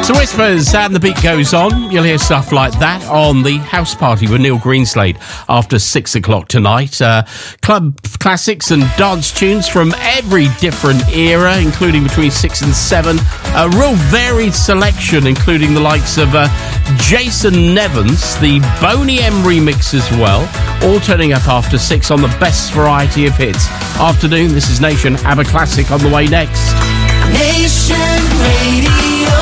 The Whispers, and the beat goes on. You'll hear stuff like that on the House Party with Neil Greenslade after 6 o'clock tonight. Club classics and dance tunes from every different era, including between 6 and 7. A real varied selection, including the likes of Jason Nevins, the Boney M remix as well, all turning up after 6 on the best variety of hits. Afternoon, this is Nation ABBA Classic on the way next. Nation Radio.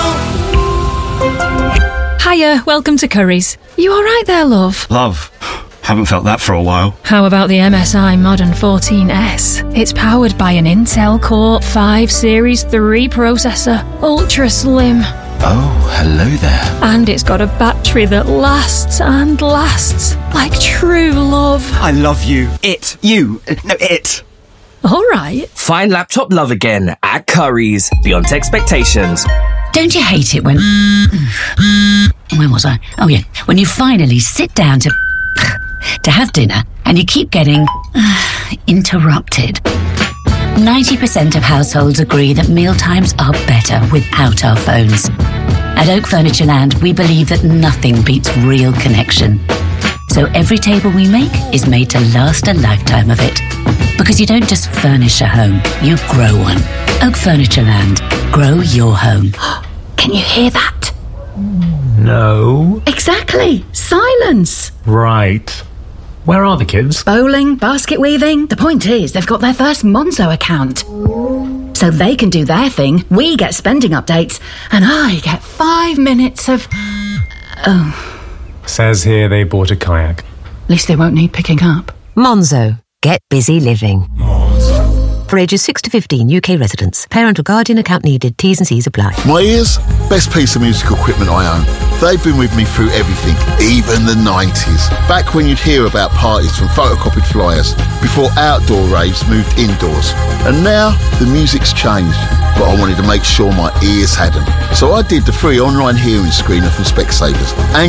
Hiya, welcome to Curry's. You alright there, love? Love. Haven't felt that for a while. How about the MSI Modern 14S? It's powered by an Intel Core 5 Series 3 processor, ultra slim. Oh, hello there. And it's got a battery that lasts and lasts, like true love. I love you. It. You. No, it. Alright. Find laptop love again at Curry's. Beyond expectations. Don't you hate it when... Where was I? Oh, yeah. When you finally sit down to have dinner and you keep getting interrupted. 90% of households agree that mealtimes are better without our phones. At Oak Furniture Land, we believe that nothing beats real connection. So every table we make is made to last a lifetime of it. Because you don't just furnish a home, you grow one. Oak Furniture Land. Grow your home. Can you hear that? No. Exactly. Silence. Right. Where are the kids? Bowling, basket weaving. The point is, they've got their first Monzo account. So they can do their thing, we get spending updates, and I get 5 minutes of... Oh. Says here they bought a kayak. At least they won't need picking up. Monzo. Get busy living. For ages 6 to 15, UK residents. Parent or guardian account needed. T's and C's apply. My ears, best piece of musical equipment I own. They've been with me through everything, even the 90s. Back when you'd hear about parties from photocopied flyers, before outdoor raves moved indoors. And now, the music's changed, but I wanted to make sure my ears hadn't. So I did the free online hearing screener from Specsavers. And